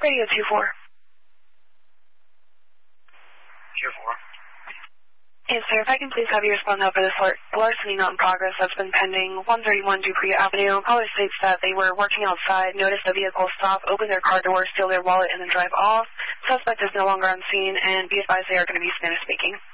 Radio 2-4. 2-4. Yes, sir. If I can please have you respond now for this larceny not in progress that's been pending, 131 Dupree Avenue. Caller states that they were working outside, noticed the vehicle stop, open their car door, steal their wallet, and then drive off. Suspect is no longer on scene, and be advised they are going to be Spanish speaking.